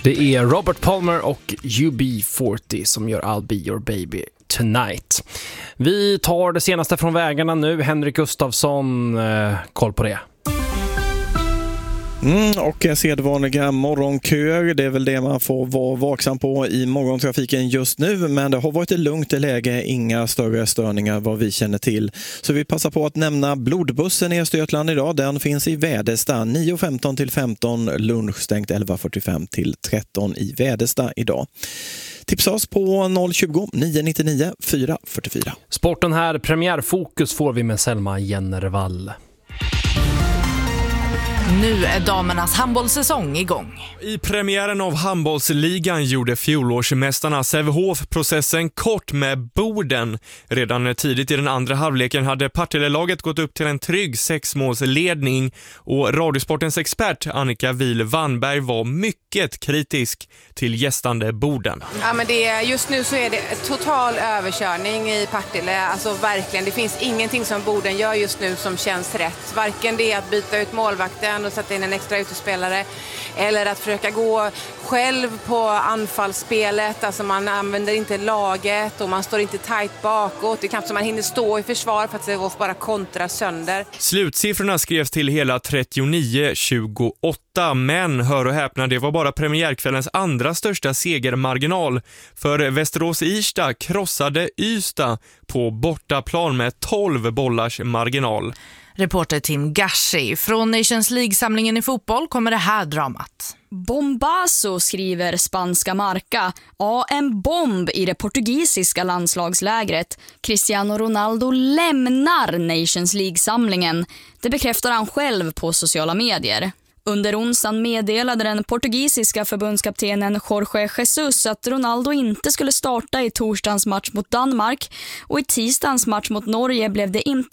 Det är Robert Palmer och UB40 som gör I'll Be Your Baby Tonight. Vi tar det senaste från vägarna nu. Henrik Gustafsson, koll på det. Och sedvanliga morgonköer, det är väl det man får vara vaksam på i morgontrafiken just nu, men det har varit ett lugnt läge, inga större störningar vad vi känner till. Så vi passar på att nämna blodbussen i Östergötland idag. Den finns i Väderstad 9.15 till 15, lunchstängt 11.45 till 13 i Väderstad idag. Tipsa oss på 020 999 444. Sporten här, premiärfokus får vi med Selma Jennervall. Nu är damernas handbollssäsong igång. I premiären av handbollsligan gjorde fjolårsmästarna Sävehof processen kort med Boden. Redan tidigt i den andra halvleken hade Partille-laget gått upp till en trygg 6-målsledning och Radiosportens expert Annika Wihl-Wannberg var mycket kritisk till gästande Boden. Ja, men just nu så är det total överkörning i Partille. Alltså verkligen, det finns ingenting som Boden gör just nu som känns rätt. Varken det att byta ut målvakten och sätta in en extra utespelare eller att försöka gå själv på anfallsspelet. Alltså man använder inte laget och man står inte tajt bakåt. Det är knappt som man hinner stå i försvar för att det bara kontra sönder. Slutsiffrorna skrevs till hela 39-28, men hör och häpna, det var bara premiärkvällens andra största segermarginal. För Västerås-Irsta krossade Ystad på bortaplan med 12 bollars marginal. Reporter Tim Gashi från Nations League-samlingen i fotboll kommer det här dramat. Bombazo, skriver spanska Marca. Ja, en bomb i det portugisiska landslagslägret. Cristiano Ronaldo lämnar Nations League-samlingen. Det bekräftar han själv på sociala medier. Under onsdagen meddelade den portugisiska förbundskaptenen Jorge Jesus att Ronaldo inte skulle starta i torsdagens match mot Danmark, och i tisdagens match mot Norge blev det inte